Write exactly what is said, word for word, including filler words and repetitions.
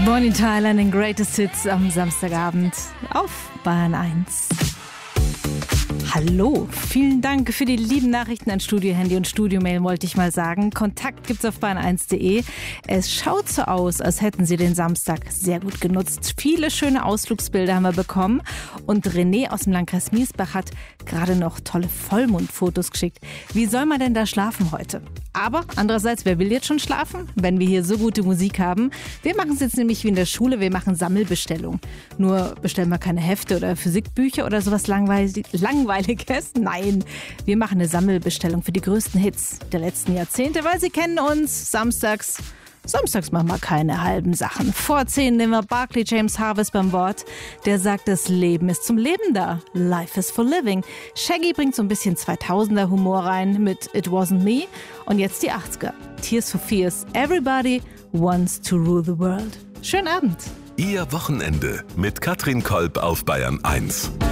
Bonnie Tyler in den Greatest Hits am Samstagabend auf Bayern eins. Hallo, vielen Dank für die lieben Nachrichten an Studio-Handy und Studio-Mail, wollte ich mal sagen. Kontakt gibt's auf bayern eins punkt de. Es schaut so aus, als hätten Sie den Samstag sehr gut genutzt. Viele schöne Ausflugsbilder haben wir bekommen. Und René aus dem Landkreis Miesbach hat gerade noch tolle Vollmondfotos geschickt. Wie soll man denn da schlafen heute? Aber andererseits, wer will jetzt schon schlafen, wenn wir hier so gute Musik haben? Wir machen es jetzt nämlich wie in der Schule, wir machen Sammelbestellung. Nur bestellen wir keine Hefte oder Physikbücher oder sowas langweilig, langweiliges. Nein, wir machen eine Sammelbestellung für die größten Hits der letzten Jahrzehnte, weil Sie kennen uns. Samstags, samstags machen wir keine halben Sachen. Vor zehn nehmen wir Barclay James Harvest beim Wort. Der sagt, das Leben ist zum Leben da. Life is for living. Shaggy bringt so ein bisschen zweitausender Humor rein mit It Wasn't Me. Und jetzt die achtziger. Tears for Fears. Everybody wants to rule the world. Schönen Abend. Ihr Wochenende mit Katrin Kolb auf Bayern eins.